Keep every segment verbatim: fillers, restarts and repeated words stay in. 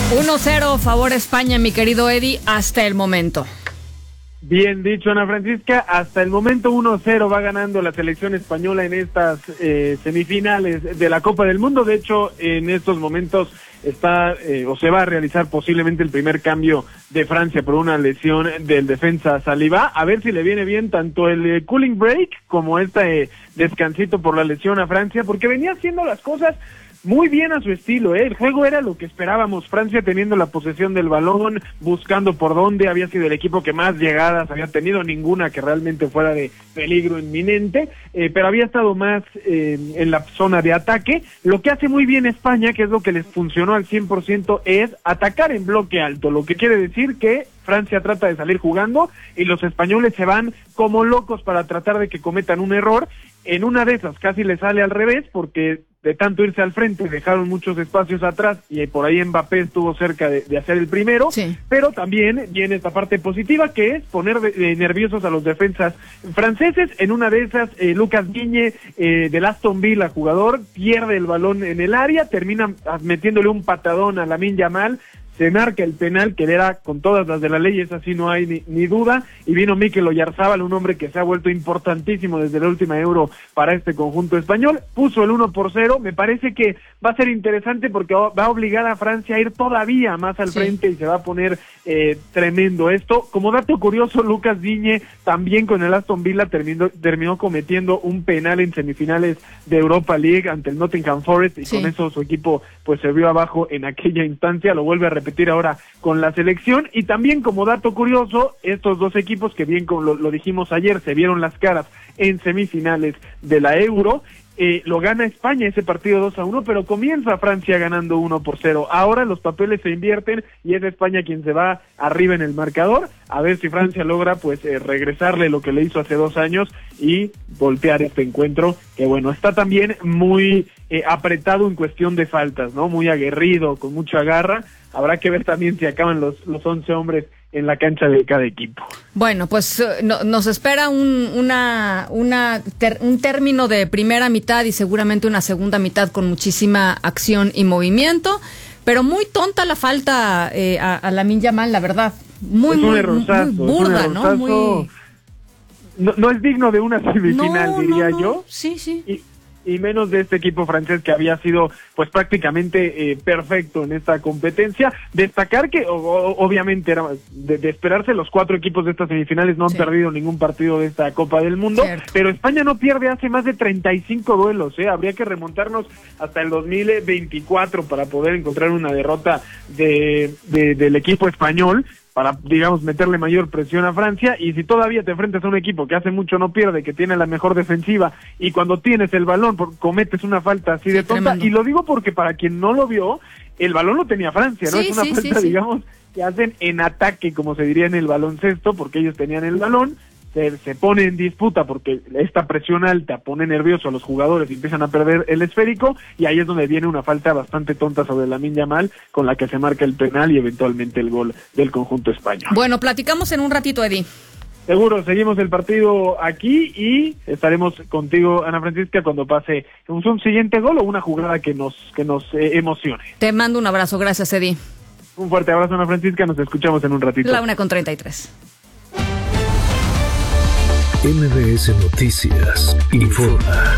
uno cero favor España, mi querido Eddie, hasta el momento. Bien dicho, Ana Francisca, hasta el momento uno cero va ganando la selección española en estas eh, semifinales de la Copa del Mundo. De hecho, en estos momentos está eh, o se va a realizar posiblemente el primer cambio de Francia por una lesión del defensa Saliba, a ver si le viene bien tanto el eh, cooling break como este eh, descansito por la lesión a Francia, porque venía haciendo las cosas muy bien a su estilo, ¿eh? El juego era lo que esperábamos, Francia teniendo la posesión del balón, buscando por dónde, había sido el equipo que más llegadas había tenido, ninguna que realmente fuera de peligro inminente, eh, pero había estado más eh, en la zona de ataque. Lo que hace muy bien España, que es lo que les funcionó al cien por ciento, es atacar en bloque alto, lo que quiere decir que Francia trata de salir jugando y los españoles se van como locos para tratar de que cometan un error. En una de esas casi le sale al revés, porque de tanto irse al frente dejaron muchos espacios atrás y por ahí Mbappé estuvo cerca de, de hacer el primero, sí. Pero también viene esta parte positiva, que es poner de, de nerviosos a los defensas franceses. En una de esas, eh, Lucas Digne eh, del Aston Villa, jugador, pierde el balón en el área, termina metiéndole un patadón a Lamine Yamal, se marca el penal, que era con todas las de la ley, es así, no hay ni, ni duda, y vino Mikel Oyarzabal, un hombre que se ha vuelto importantísimo desde la última Euro para este conjunto español, puso el uno por cero, me parece que va a ser interesante porque va a obligar a Francia a ir todavía más al sí. frente y se va a poner eh, tremendo esto. Como dato curioso, Lucas Digne también con el Aston Villa terminó, terminó cometiendo un penal en semifinales de Europa League ante el Nottingham Forest y sí. con eso su equipo pues se vio abajo en aquella instancia, lo vuelve a repetir ahora con la selección. Y también como dato curioso, estos dos equipos que bien como lo, lo dijimos ayer, se vieron las caras en semifinales de la Euro, eh, lo gana España ese partido dos a uno, pero comienza Francia ganando uno por cero. Ahora los papeles se invierten y es España quien se va arriba en el marcador, a ver si Francia logra pues eh, regresarle lo que le hizo hace dos años y voltear este encuentro, que bueno, está también muy eh, apretado en cuestión de faltas, ¿no? Muy aguerrido, con mucha garra. Habrá que ver también si acaban los los once hombres en la cancha de cada equipo. Bueno, pues no, nos espera un una una ter, un término de primera mitad y seguramente una segunda mitad con muchísima acción y movimiento, pero muy tonta la falta eh, a, a Lamine Yamal, la verdad. Muy, es un muy, errorzazo, muy burda, es un ¿no? Muy... No, no es digno de una semifinal, no, diría no, no. yo. Sí, sí. Y, y menos de este equipo francés que había sido pues prácticamente eh, perfecto en esta competencia. Destacar que o, o, obviamente era de, de esperarse, los cuatro equipos de estas semifinales no han sí. perdido ningún partido de esta Copa del Mundo, Cierto. Pero España no pierde hace más de treinta y cinco duelos, ¿eh? Habría que remontarnos hasta el dos mil veinticuatro para poder encontrar una derrota de, de del equipo español, para, digamos, meterle mayor presión a Francia. Y si todavía te enfrentas a un equipo que hace mucho no pierde, que tiene la mejor defensiva, y cuando tienes el balón por, cometes una falta así de tonta, tremendo. Y lo digo porque para quien no lo vio, el balón lo tenía Francia, ¿no? Sí, es una sí, falta, sí, digamos, sí. que hacen en ataque, como se diría en el baloncesto, porque ellos tenían el balón, se, se pone en disputa porque esta presión alta pone nervioso a los jugadores y empiezan a perder el esférico, y ahí es donde viene una falta bastante tonta sobre Lamine Yamal, con la que se marca el penal y eventualmente el gol del conjunto español. Bueno, platicamos en un ratito, Eddie. Seguro, seguimos el partido aquí y estaremos contigo, Ana Francisca, cuando pase un siguiente gol o una jugada que nos que nos eh, emocione. Te mando un abrazo, gracias, Eddie. Un fuerte abrazo, Ana Francisca, nos escuchamos en un ratito. La una con treinta y tres. M B S Noticias informa.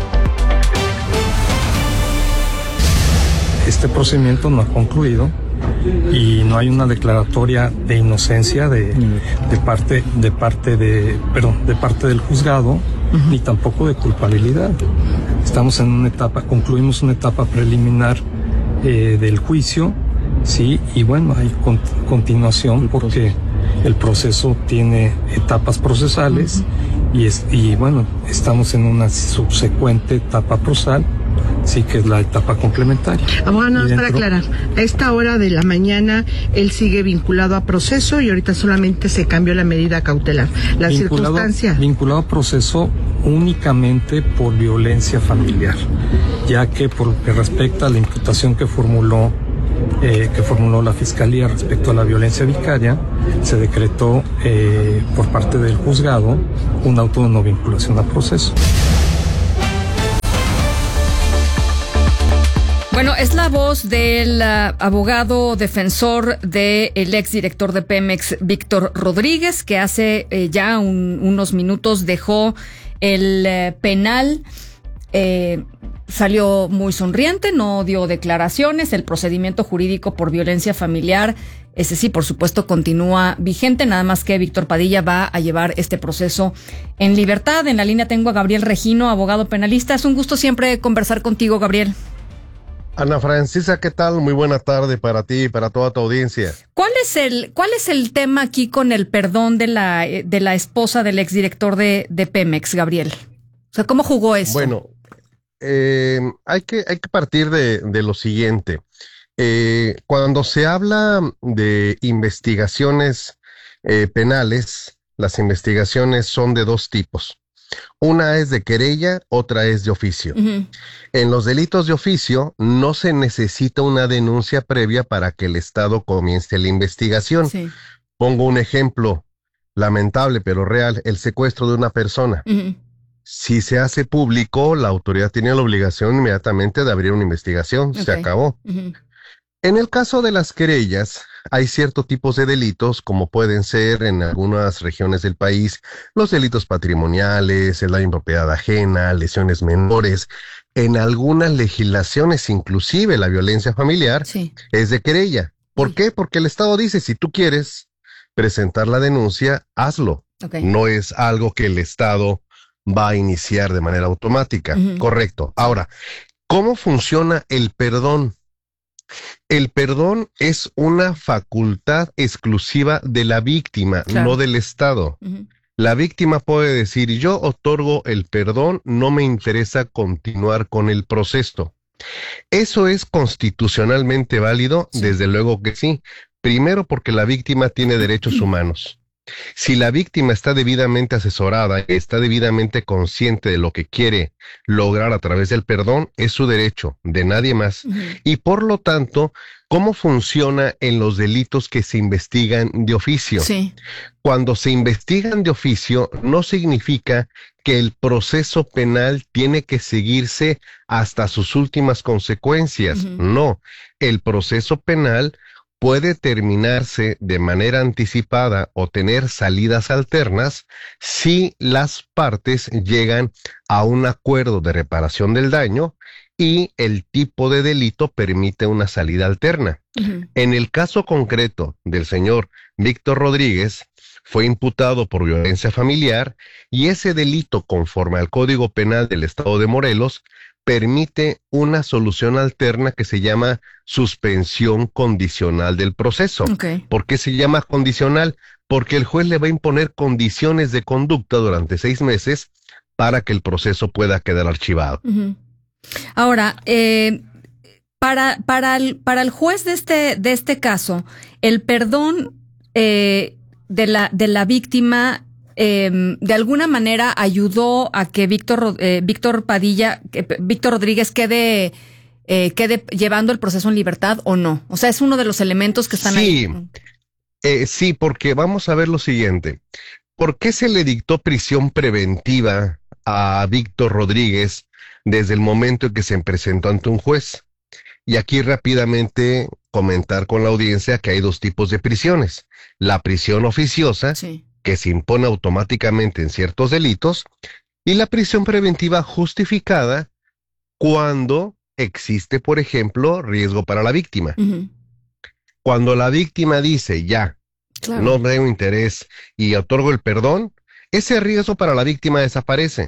Este procedimiento no ha concluido y no hay una declaratoria de inocencia de, de parte de parte de perdón de parte del juzgado, uh-huh. ni tampoco de culpabilidad. Estamos en una etapa, concluimos una etapa preliminar eh, del juicio, sí, y bueno, hay con, continuación porque el proceso tiene etapas procesales, uh-huh. y es, y bueno, estamos en una subsecuente etapa procesal, sí, que es la etapa complementaria. Abogado, nada más dentro... para aclarar, a esta hora de la mañana él sigue vinculado a proceso y ahorita solamente se cambió la medida cautelar. La vinculado, circunstancia. Vinculado a proceso únicamente por violencia familiar, ya que por lo que respecta a la imputación que formuló Eh, que formuló la Fiscalía respecto a la violencia vicaria, se decretó eh, por parte del juzgado un auto de no vinculación a proceso. Bueno, es la voz del uh, abogado defensor del exdirector de Pemex, Víctor Rodríguez, que hace eh, ya un, unos minutos dejó el eh, penal. Eh, salió muy sonriente, no dio declaraciones. El procedimiento jurídico por violencia familiar, ese sí, por supuesto, continúa vigente, nada más que Víctor Padilla va a llevar este proceso en libertad. En la línea tengo a Gabriel Regino, abogado penalista. Es un gusto siempre conversar contigo, Gabriel. Ana Francisca, ¿qué tal? Muy buena tarde para ti y para toda tu audiencia. ¿Cuál es el cuál es el tema aquí con el perdón de la de la esposa del exdirector de, de Pemex, Gabriel? O sea, ¿cómo jugó eso? Bueno, eh, hay que hay que partir de, de lo siguiente. Eh, cuando se habla de investigaciones eh, penales, las investigaciones son de dos tipos. Una es de querella, otra es de oficio. Uh-huh. En los delitos de oficio no se necesita una denuncia previa para que el Estado comience la investigación. Sí. Pongo un ejemplo lamentable pero real, el secuestro de una persona. Uh-huh. Si se hace público, la autoridad tiene la obligación inmediatamente de abrir una investigación. Okay. Se acabó. Uh-huh. En el caso de las querellas, hay ciertos tipos de delitos, como pueden ser en algunas regiones del país, los delitos patrimoniales, el daño en propiedad ajena, lesiones menores. En algunas legislaciones, inclusive la violencia familiar, sí. es de querella. ¿Por sí. qué? Porque el Estado dice, si tú quieres presentar la denuncia, hazlo. Okay. No es algo que el Estado va a iniciar de manera automática. Uh-huh. Correcto. Ahora, ¿cómo funciona el perdón? El perdón es una facultad exclusiva de la víctima, claro. no del Estado. Uh-huh. La víctima puede decir, yo otorgo el perdón, no me interesa continuar con el proceso. ¿Eso es constitucionalmente válido? Sí. Desde luego que sí. Primero porque la víctima tiene derechos humanos. Si la víctima está debidamente asesorada y está debidamente consciente de lo que quiere lograr a través del perdón, es su derecho, de nadie más. Uh-huh. Y por lo tanto, ¿cómo funciona en los delitos que se investigan de oficio? Sí. Cuando se investigan de oficio, no significa que el proceso penal tiene que seguirse hasta sus últimas consecuencias. Uh-huh. No, el proceso penal puede terminarse de manera anticipada o tener salidas alternas si las partes llegan a un acuerdo de reparación del daño y el tipo de delito permite una salida alterna. Uh-huh. En el caso concreto del señor Víctor Rodríguez, fue imputado por violencia familiar y ese delito, conforme al Código Penal del Estado de Morelos, permite una solución alterna que se llama suspensión condicional del proceso. Okay. ¿Por qué se llama condicional? Porque el juez le va a imponer condiciones de conducta durante seis meses para que el proceso pueda quedar archivado. Uh-huh. Ahora, eh, para, para, el, para el juez de este, de este caso, el perdón eh, de la, de la víctima Eh, de alguna manera ayudó a que Víctor eh, Víctor Padilla, que Víctor Rodríguez quede eh, quede llevando el proceso en libertad o no. O sea, es uno de los elementos que están sí, ahí. Eh, sí, porque vamos a ver lo siguiente. ¿Por qué se le dictó prisión preventiva a Víctor Rodríguez desde el momento en que se presentó ante un juez? Y aquí rápidamente comentar con la audiencia que hay dos tipos de prisiones. La prisión oficiosa, sí. que se impone automáticamente en ciertos delitos, y la prisión preventiva justificada cuando existe, por ejemplo, riesgo para la víctima. Uh-huh. Cuando la víctima dice, ya, claro. no tengo interés y otorgo el perdón, ese riesgo para la víctima desaparece.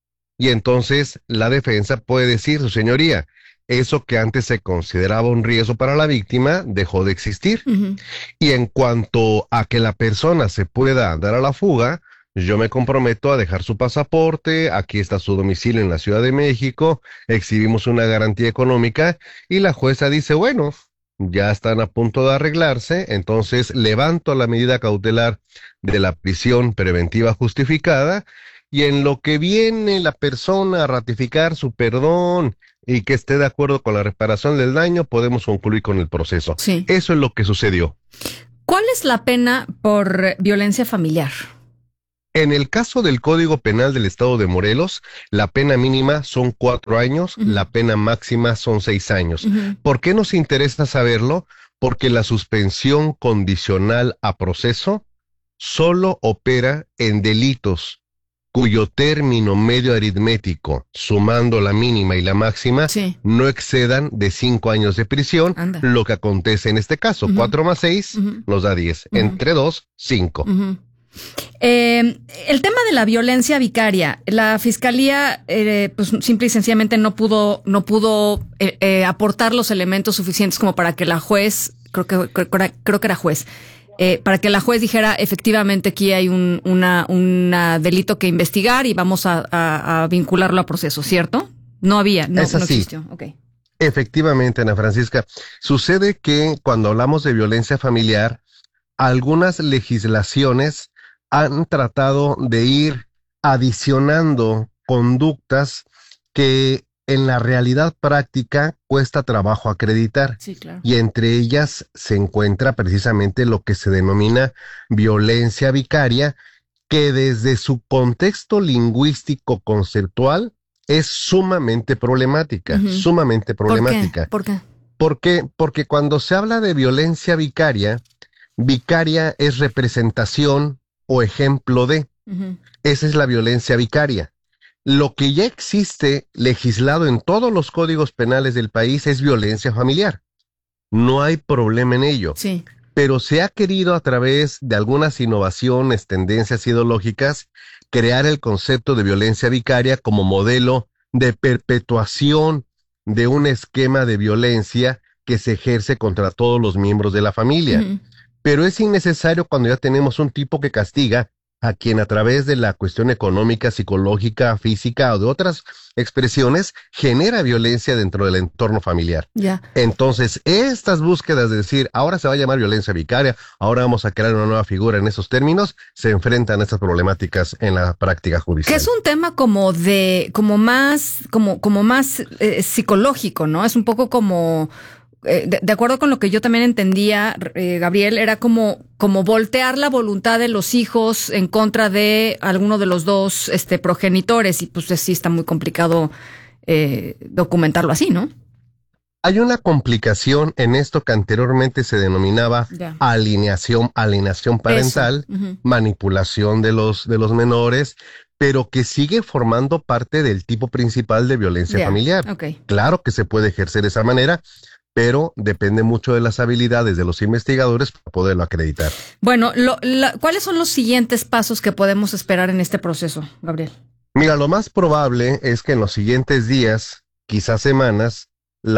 Y entonces la defensa puede decir, su señoría, eso que antes se consideraba un riesgo para la víctima dejó de existir. Uh-huh. Y en cuanto a que la persona se pueda dar a la fuga, yo me comprometo a dejar su pasaporte, aquí está su domicilio en la Ciudad de México, exhibimos una garantía económica y la jueza dice, bueno, ya están a punto de arreglarse, entonces levanto la medida cautelar de la prisión preventiva justificada y en lo que viene la persona a ratificar su perdón y que esté de acuerdo con la reparación del daño, podemos concluir con el proceso. Sí. Eso es lo que sucedió. ¿Cuál es la pena por violencia familiar? En el caso del Código Penal del Estado de Morelos, la pena mínima son cuatro años, uh-huh. la pena máxima son seis años. Uh-huh. ¿Por qué nos interesa saberlo? Porque la suspensión condicional a proceso solo opera en delitos cuyo término medio aritmético, sumando la mínima y la máxima, sí. no excedan de cinco años de prisión, Anda. Lo que acontece en este caso. Uh-huh. cuatro más seis uh-huh. nos da diez. Uh-huh. Entre dos, cinco. Uh-huh. Eh, el tema de la violencia vicaria, la fiscalía, eh, pues simple y sencillamente no pudo, no pudo eh, eh, aportar los elementos suficientes como para que la juez, creo que creo, creo que era juez, eh, para que la juez dijera efectivamente aquí hay un una, una delito que investigar y vamos a, a, a vincularlo a proceso, ¿cierto? No había, no, es así. no existió. Okay. Efectivamente, Ana Francisca, sucede que cuando hablamos de violencia familiar, algunas legislaciones han tratado de ir adicionando conductas que en la realidad práctica cuesta trabajo acreditar. Sí, claro. Y entre ellas se encuentra precisamente lo que se denomina violencia vicaria, que desde su contexto lingüístico conceptual es sumamente problemática, uh-huh. sumamente problemática. ¿Por qué? ¿Por qué? Porque cuando se habla de violencia vicaria, vicaria es representación o ejemplo de. Uh-huh. Esa es la violencia vicaria. Lo que ya existe legislado en todos los códigos penales del país es violencia familiar. No hay problema en ello. Sí. Pero se ha querido a través de algunas innovaciones, tendencias ideológicas, crear el concepto de violencia vicaria como modelo de perpetuación de un esquema de violencia que se ejerce contra todos los miembros de la familia. Uh-huh. Pero es innecesario cuando ya tenemos un tipo que castiga a quien a través de la cuestión económica, psicológica, física o de otras expresiones genera violencia dentro del entorno familiar. Ya. Entonces, estas búsquedas de decir, ahora se va a llamar violencia vicaria, ahora vamos a crear una nueva figura en esos términos, se enfrentan a estas problemáticas en la práctica judicial. Que es un tema como de, como más, como, como más eh, psicológico, ¿no? Es un poco como... De, de acuerdo con lo que yo también entendía, eh, Gabriel, era como, como voltear la voluntad de los hijos en contra de alguno de los dos este, progenitores, y pues sí está muy complicado eh, documentarlo así, ¿no? Hay una complicación en esto que anteriormente se denominaba yeah. alineación, alienación parental, uh-huh. manipulación de los, de los menores, pero que sigue formando parte del tipo principal de violencia yeah. familiar. Okay. Claro que se puede ejercer de esa manera, pero depende mucho de las habilidades de los investigadores para poderlo acreditar. Bueno, lo, la, ¿cuáles son los siguientes pasos que podemos esperar en este proceso, Gabriel? Mira, lo más probable es que en los siguientes días, quizás semanas,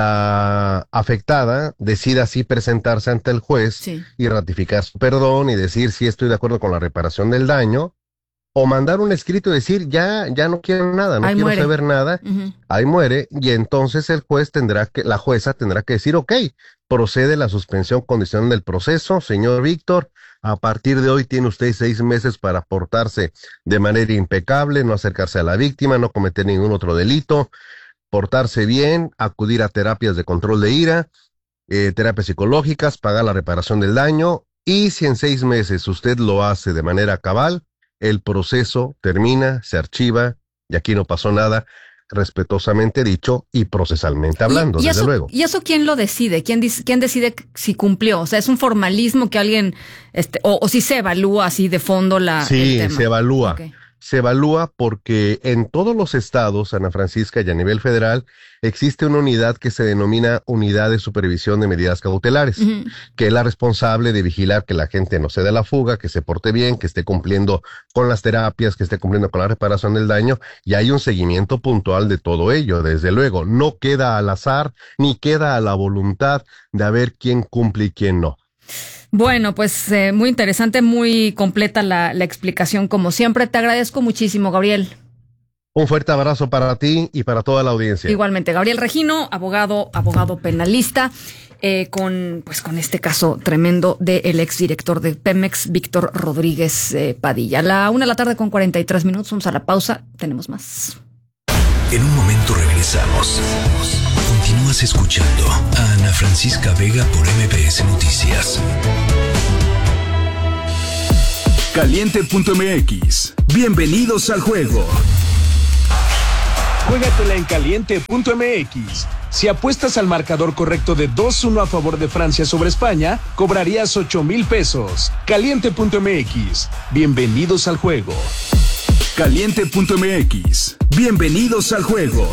la afectada decida así presentarse ante el juez sí. y ratificar su perdón y decir si estoy de acuerdo con la reparación del daño, o mandar un escrito y decir, ya, ya no quiero nada, no ahí quiero muere. saber nada, uh-huh. ahí muere, y entonces el juez tendrá que, la jueza tendrá que decir, ok, procede la suspensión condicional del proceso, señor Víctor, a partir de hoy tiene usted seis meses para portarse de manera impecable, no acercarse a la víctima, no cometer ningún otro delito, portarse bien, acudir a terapias de control de ira, eh, terapias psicológicas, pagar la reparación del daño, y si en seis meses usted lo hace de manera cabal, el proceso termina, se archiva, y aquí no pasó nada, respetuosamente dicho y procesalmente hablando, ¿Y, y desde eso, luego. ¿Y eso quién lo decide? ¿Quién, quién decide si cumplió? O sea, ¿es un formalismo que alguien, este, o, o si se evalúa así de fondo la Sí, el tema? se evalúa. Okay. Se evalúa porque en todos los estados, Ana Francisca, y a nivel federal, existe una unidad que se denomina Unidad de Supervisión de Medidas Cautelares, uh-huh. que es la responsable de vigilar que la gente no se dé la fuga, que se porte bien, que esté cumpliendo con las terapias, que esté cumpliendo con la reparación del daño, y hay un seguimiento puntual de todo ello, desde luego. No queda al azar, ni queda a la voluntad de a ver quién cumple y quién no. Bueno, pues eh, muy interesante, muy completa la, la explicación, como siempre. Te agradezco muchísimo, Gabriel. Un fuerte abrazo para ti y para toda la audiencia. Igualmente, Gabriel Regino, abogado, abogado penalista, eh, con, pues, con este caso tremendo del exdirector de Pemex, Víctor Rodríguez eh, Padilla. A la una de la tarde con cuarenta y tres minutos, vamos a la pausa, tenemos más. En un momento regresamos. Continúas escuchando a Ana Francisca Vega por M B S Noticias. Caliente punto m x. Bienvenidos al juego. Juégatela en Caliente punto m x. Si apuestas al marcador correcto de dos uno a favor de Francia sobre España, cobrarías ocho mil pesos. Caliente punto m x. Bienvenidos al juego. Caliente punto m x. Bienvenidos al juego.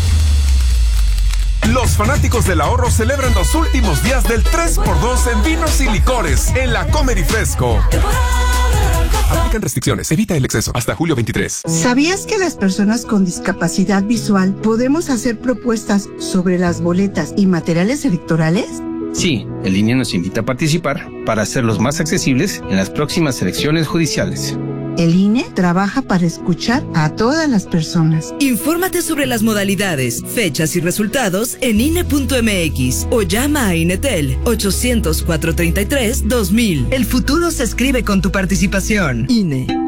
Los fanáticos del ahorro celebran los últimos días del tres por dos en vinos y licores en la Comer y Fresco. Aplican restricciones, evita el exceso. Hasta julio veintitrés. ¿Sabías que las personas con discapacidad visual podemos hacer propuestas sobre las boletas y materiales electorales? Sí, el I N E nos invita a participar para hacerlos más accesibles en las próximas elecciones judiciales. El I N E trabaja para escuchar a todas las personas. Infórmate sobre las modalidades, fechas y resultados en I N E punto m x o llama a INETEL ochocientos, cuatrocientos treinta y tres, dos mil. El futuro se escribe con tu participación. I N E.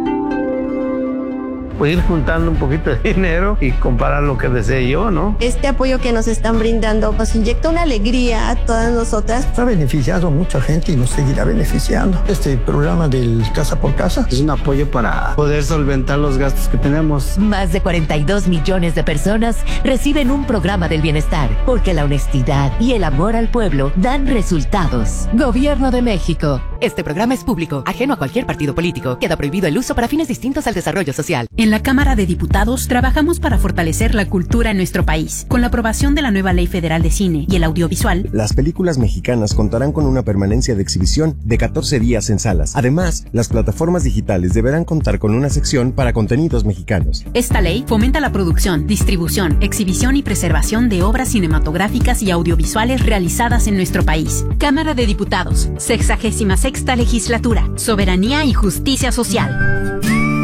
Pues ir juntando un poquito de dinero y comprar lo que desee yo, ¿no? Este apoyo que nos están brindando nos inyecta una alegría a todas nosotras. Ha beneficiado a mucha gente y nos seguirá beneficiando. Este programa del Casa por Casa es un apoyo para poder solventar los gastos que tenemos. Más de cuarenta y dos millones de personas reciben un programa del bienestar, porque la honestidad y el amor al pueblo dan resultados. Gobierno de México. Este programa es público, ajeno a cualquier partido político. Queda prohibido el uso para fines distintos al desarrollo social. En la Cámara de Diputados trabajamos para fortalecer la cultura en nuestro país. Con la aprobación de la nueva Ley Federal de Cine y el Audiovisual, las películas mexicanas contarán con una permanencia de exhibición de catorce días en salas. Además, las plataformas digitales deberán contar con una sección para contenidos mexicanos. Esta ley fomenta la producción, distribución, exhibición y preservación de obras cinematográficas y audiovisuales realizadas en nuestro país. Cámara de Diputados, sexagésima sexta legislatura, soberanía y justicia social.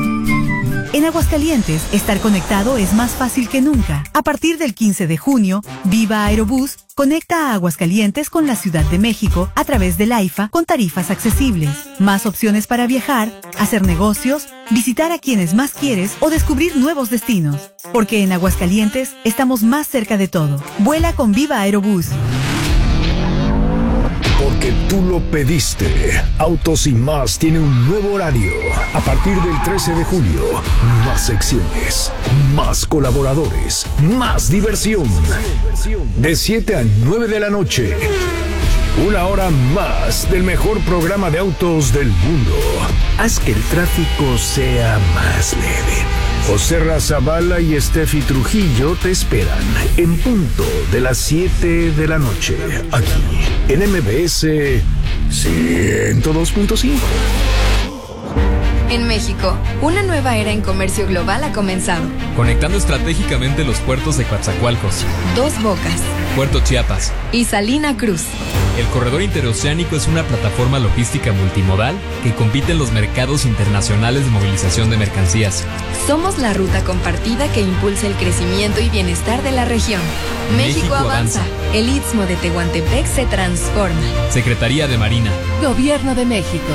En Aguascalientes, estar conectado es más fácil que nunca. A partir del quince de junio, Viva Aerobús conecta a Aguascalientes con la Ciudad de México a través del AIFA con tarifas accesibles. Más opciones para viajar, hacer negocios, visitar a quienes más quieres o descubrir nuevos destinos. Porque en Aguascalientes estamos más cerca de todo. Vuela con Viva Aerobús. Porque tú lo pediste. Autos y Más tiene un nuevo horario. A partir del trece de julio, más secciones, más colaboradores, más diversión. De siete a nueve de la noche. Una hora más del mejor programa de autos del mundo. Haz que el tráfico sea más leve. José Razabala y Steffi Trujillo te esperan en punto de las siete de la noche, aquí en M B S ciento dos punto cinco. En México, una nueva era en comercio global ha comenzado. Conectando estratégicamente los puertos de Coatzacoalcos, Dos Bocas, Puerto Chiapas y Salina Cruz. El corredor interoceánico es una plataforma logística multimodal que compite en los mercados internacionales de movilización de mercancías. Somos la ruta compartida que impulsa el crecimiento y bienestar de la región. México, México avanza. avanza. El Istmo de Tehuantepec se transforma. Secretaría de Marina. Gobierno de México.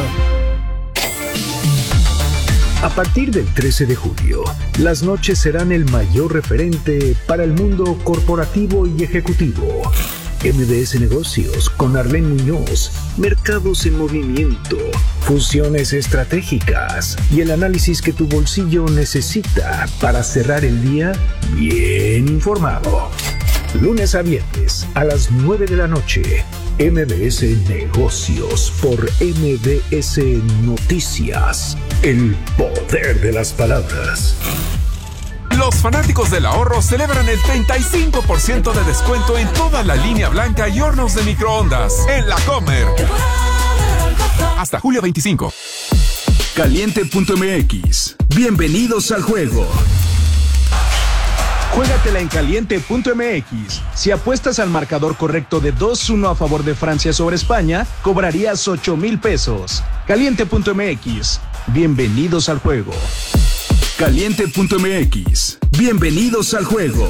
A partir del trece de julio, las noches serán el mayor referente para el mundo corporativo y ejecutivo. M B S Negocios con Arlene Muñoz, mercados en movimiento, fusiones estratégicas y el análisis que tu bolsillo necesita para cerrar el día bien informado. Lunes a viernes a las nueve de la noche, M B S Negocios por M B S Noticias. El poder de las palabras. Los fanáticos del ahorro celebran el treinta y cinco por ciento de descuento en toda la línea blanca y hornos de microondas en La Comer. Hasta julio veinticinco. Caliente punto m x. Bienvenidos al juego. Juégatela en Caliente punto m x. Si apuestas al marcador correcto de dos uno a favor de Francia sobre España, cobrarías ocho mil pesos. Caliente punto m x. Bienvenidos al juego. Caliente punto m x. Bienvenidos al juego.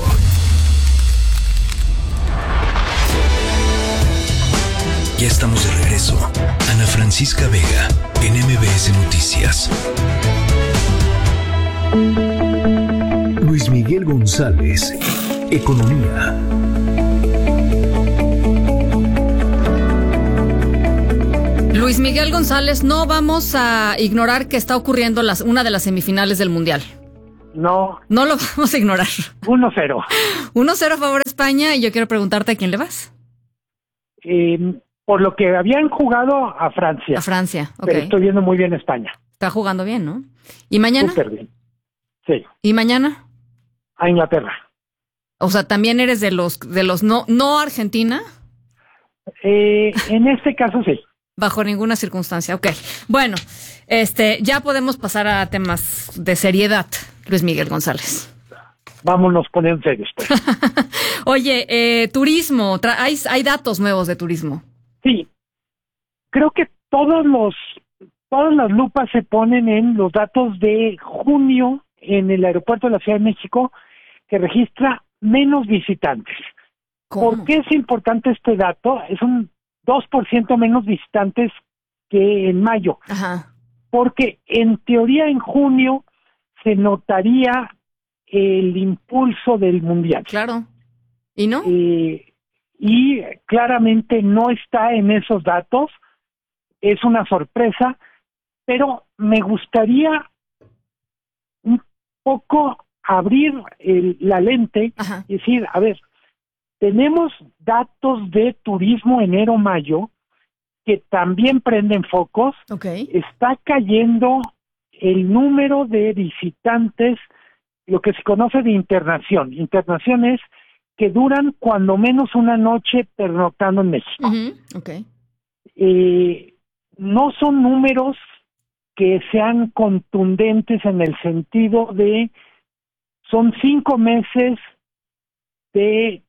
Ya estamos de regreso. Ana Francisca Vega, en M B S Noticias. Luis Miguel González, Economía. Luis Luis Miguel González, no vamos a ignorar que está ocurriendo las, una de las semifinales del Mundial. No. No lo vamos a ignorar. uno cero. uno cero a favor de España, y yo quiero preguntarte a quién le vas. Eh, por lo que habían jugado a Francia. A Francia, ok. Pero estoy viendo muy bien España. Está jugando bien, ¿no? ¿Y mañana? Súper bien. Sí. ¿Y mañana? A Inglaterra. O sea, ¿también eres de los de los no no Argentina? Eh, en este caso sí. Bajo ninguna circunstancia, ok. Bueno, este, ya podemos pasar a temas de seriedad, Luis Miguel González. Vámonos poner en serio. Pues. Oye, eh, turismo, tra- hay, hay datos nuevos de turismo. Sí. Creo que todos los, todas las lupas se ponen en los datos de junio en el aeropuerto de la Ciudad de México, que registra menos visitantes. ¿Cómo? ¿Por qué es importante este dato? Es un dos por ciento menos visitantes que en mayo. Ajá. Porque en teoría en junio se notaría el impulso del Mundial. Claro. ¿Y no? Eh, y claramente no está en esos datos. Es una sorpresa, pero me gustaría un poco abrir el, la lente. Ajá. Y decir, a ver, tenemos datos de turismo enero-mayo que también prenden focos. Okay. Está cayendo el número de visitantes, lo que se conoce de internación. Internación es que duran cuando menos una noche pernoctando en México. Uh-huh. Okay. Eh, no son números que sean contundentes en el sentido de son cinco meses de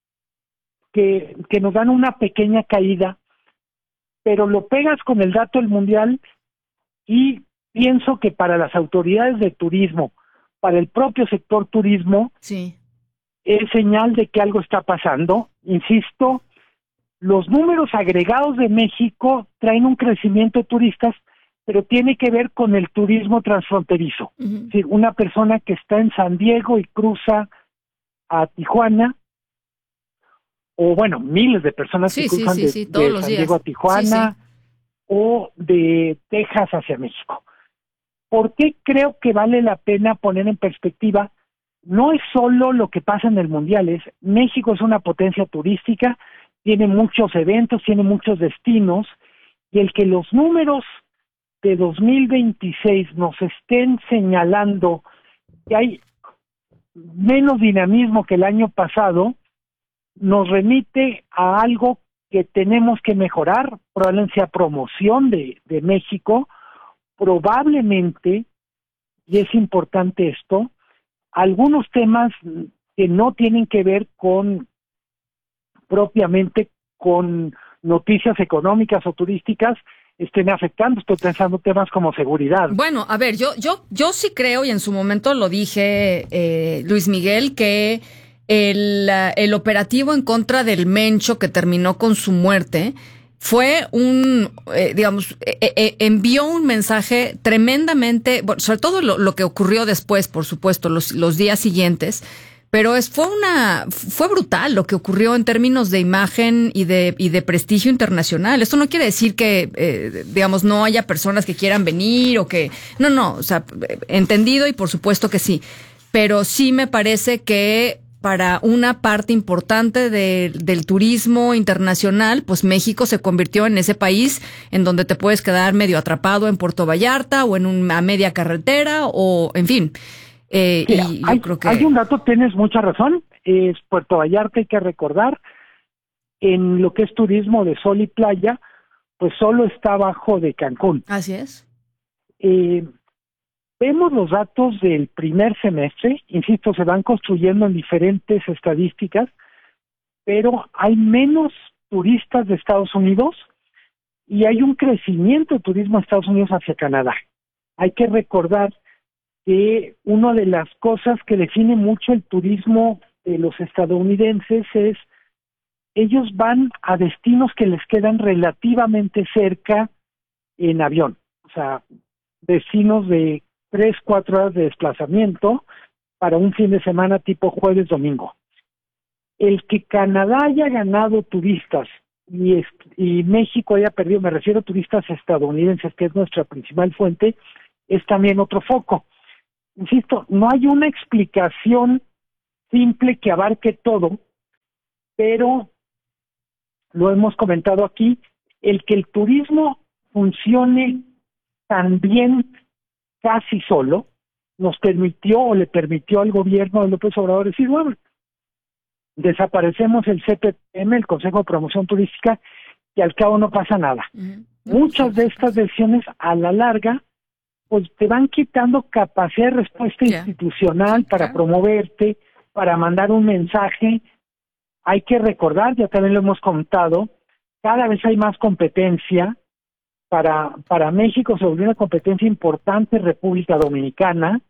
que, que nos dan una pequeña caída, pero lo pegas con el dato del Mundial y pienso que para las autoridades de turismo, para el propio sector turismo, sí, es señal de que algo está pasando. Insisto, los números agregados de México traen un crecimiento de turistas, pero tiene que ver con el turismo transfronterizo. Uh-huh. Es decir, una persona que está en San Diego y cruza a Tijuana, o bueno, miles de personas sí, que cruzan sí, de, sí, sí, todos de los San días. Diego a Tijuana, sí, sí. o de Texas hacia México. ¿Por qué creo que vale la pena poner en perspectiva? No es solo lo que pasa en el Mundial, es México es una potencia turística, tiene muchos eventos, tiene muchos destinos, y el que los números de dos mil veintiséis nos estén señalando que hay menos dinamismo que el año pasado, nos remite a algo que tenemos que mejorar, probablemente sea promoción de, de México, probablemente, y es importante esto, algunos temas que no tienen que ver con propiamente con noticias económicas o turísticas estén afectando. Estoy pensando temas como seguridad. Bueno, a ver, yo yo yo sí creo, y en su momento lo dije, eh, Luis Miguel, que el, el operativo en contra del Mencho que terminó con su muerte fue un, eh, digamos, eh, eh, envió un mensaje tremendamente, bueno, sobre todo lo, lo que ocurrió después, por supuesto, los, los días siguientes, pero es, fue una, fue brutal lo que ocurrió en términos de imagen y de, y de prestigio internacional. Esto no quiere decir que, eh, digamos, no haya personas que quieran venir o que, no, no, o sea, entendido y por supuesto que sí, pero sí me parece que para una parte importante de, del turismo internacional, pues México se convirtió en ese país en donde te puedes quedar medio atrapado en Puerto Vallarta o en una media carretera o, en fin. Eh, Mira, y hay, yo creo que hay un dato, tienes mucha razón, es Puerto Vallarta, hay que recordar, en lo que es turismo de sol y playa, pues solo está abajo de Cancún. Así es. Eh, Vemos los datos del primer semestre, insisto, se van construyendo en diferentes estadísticas, pero hay menos turistas de Estados Unidos y hay un crecimiento de turismo de Estados Unidos hacia Canadá. Hay que recordar que una de las cosas que define mucho el turismo de los estadounidenses es ellos van a destinos que les quedan relativamente cerca en avión, o sea, destinos de tres, cuatro horas de desplazamiento para un fin de semana tipo jueves, domingo. El que Canadá haya ganado turistas y, es, y México haya perdido, me refiero a turistas estadounidenses, que es nuestra principal fuente, es también otro foco. Insisto, no hay una explicación simple que abarque todo, pero lo hemos comentado aquí, el que el turismo funcione tan bien casi solo, nos permitió o le permitió al gobierno de López Obrador decir, bueno, desaparecemos el C P T M, el Consejo de Promoción Turística, y al cabo no pasa nada. Uh-huh. Muchas de estas decisiones, a la larga, pues te van quitando capacidad de respuesta yeah. institucional para yeah. promoverte, para mandar un mensaje. Hay que recordar, ya también lo hemos contado, cada vez hay más competencia. Para, para México se volvió una competencia importante República Dominicana,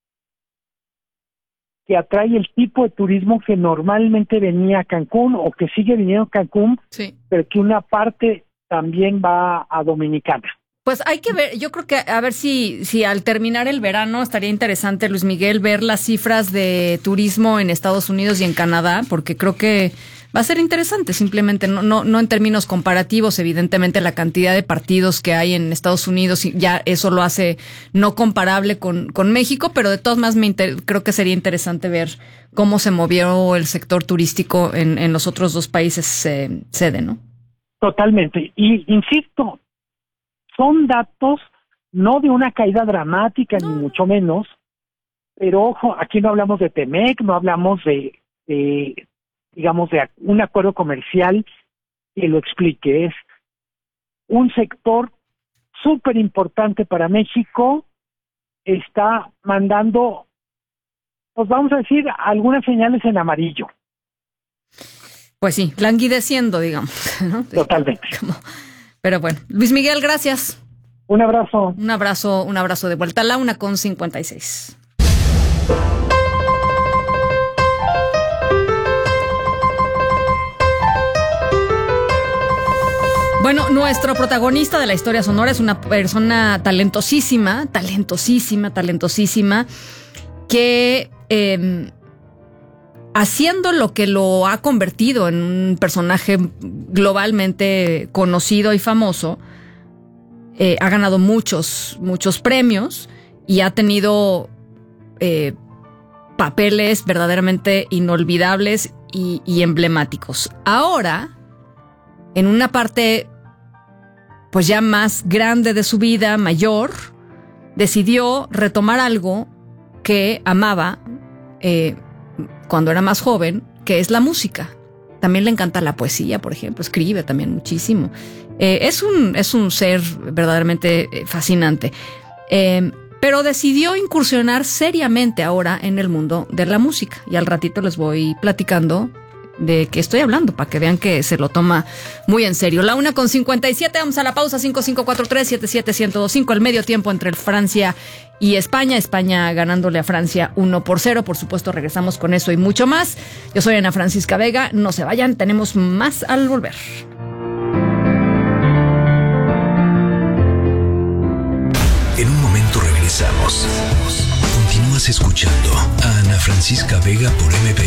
que atrae el tipo de turismo que normalmente venía a Cancún o que sigue viniendo a Cancún, sí. pero que una parte también va a Dominicana. Pues hay que ver, yo creo que a ver si, si al terminar el verano estaría interesante, Luis Miguel, ver las cifras de turismo en Estados Unidos y en Canadá, porque creo que va a ser interesante, simplemente no, no, no en términos comparativos, evidentemente la cantidad de partidos que hay en Estados Unidos, ya eso lo hace no comparable con, con México, pero de todas maneras me inter, creo que sería interesante ver cómo se movió el sector turístico en, en los otros dos países eh, sede, ¿no? Totalmente, y insisto, son datos no de una caída dramática, no. ni mucho menos, pero ojo, aquí no hablamos de Temec, no hablamos de, de digamos, de un acuerdo comercial que lo explique. Es un sector súper importante para México, está mandando, pues vamos a decir, algunas señales en amarillo. Pues sí, languideciendo, digamos, ¿no? Totalmente. Como, pero bueno, Luis Miguel, gracias. Un abrazo. Un abrazo, un abrazo de vuelta a la una con cincuenta y seis. Bueno, nuestro protagonista de la historia sonora es una persona talentosísima, talentosísima, talentosísima, que eh, haciendo lo que lo ha convertido en un personaje globalmente conocido y famoso, eh, ha ganado muchos, muchos premios y ha tenido eh, papeles verdaderamente inolvidables y, y emblemáticos. Ahora, en una parte pues ya más grande de su vida, mayor, decidió retomar algo que amaba eh, cuando era más joven, que es la música. También le encanta la poesía, por ejemplo, escribe también muchísimo. Eh, es un es un ser verdaderamente fascinante. Eh, pero decidió incursionar seriamente ahora en el mundo de la música. Y al ratito les voy platicando de qué estoy hablando, para que vean que se lo toma muy en serio. La una con cincuenta y siete, vamos a la pausa. Cinco cinco cuatro tres siete siete uno cero dos cinco, el medio tiempo entre Francia y España, España ganándole a Francia uno por cero, por supuesto regresamos con eso y mucho más. Yo soy Ana Francisca Vega, no se vayan, tenemos más al volver. En un momento regresamos. Continúas escuchando a Ana Francisca Vega por M B